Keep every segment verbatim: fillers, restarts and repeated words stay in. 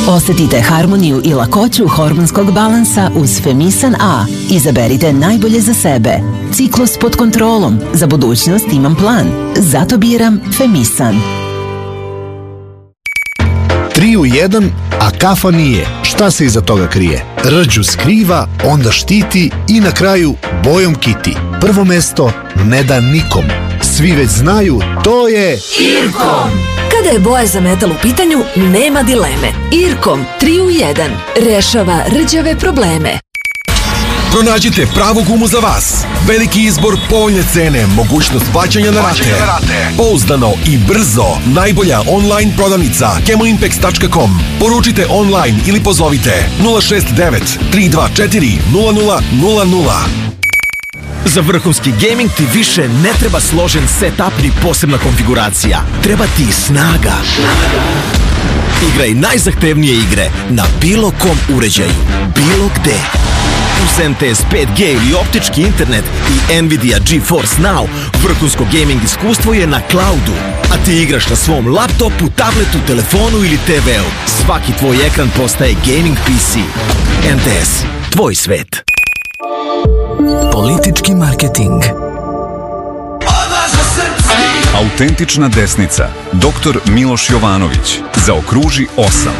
Osetite harmoniju i lakoću hormonskog balansa uz Femisan A. Izaberite najbolje za sebe. Ciklus pod kontrolom. Za budućnost imam plan. Zato biram Femisan. Tri u jedan, a kafa nije. Šta se iza toga krije? Rđu skriva, onda štiti i na kraju bojom kiti. Prvo mesto ne da nikom. Svi već znaju, to je Irkom. Kada je boja za metal u pitanju, nema dileme. Irkom tri u jedan rešava rđave probleme. Pronađite pravu gumu za vas. Veliki izbor, povoljne cene, mogućnost plaćanja na rate. Pouzdano i brzo. Najbolja online prodavnica kemoimpex tačka com. Poručite online ili pozovite nula šest devet tri dva četiri nula nula nula nula. Za vrhunski gaming ti više ne treba složen setup ni posebna konfiguracija. Treba ti snaga. Igraj najzahtevnije igre na bilo kom uređaju, bilo gde. Uz M T S pet G ili optički internet i Nvidia GeForce Now, vrhunsko gaming iskustvo je na cloudu. A ti igraš na svom laptopu, tabletu, telefonu ili te veu. Svaki tvoj ekran postaje gaming P C. M T S, tvoj svet. Politički marketing. Autentična desnica. doktor Miloš Jovanović. Zaokruži osam.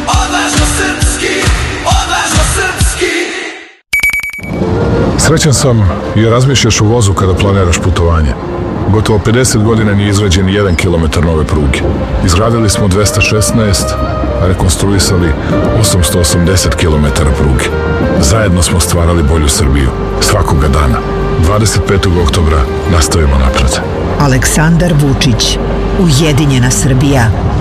Srećan sam jer razmišljaš o vozu kada planiraš putovanje. Gotovo pedeset godina nije izgrađen jedan kilometar nove pruge. Izgradili smo dvesta šesnaest, a rekonstruisali osamsto osamdeset kilometara pruge. Zajedno smo stvarali bolju Srbiju. Svakoga dana. dvadeset petog oktobra nastavimo napred. Aleksandar Vučić. Ujedinjena Srbija.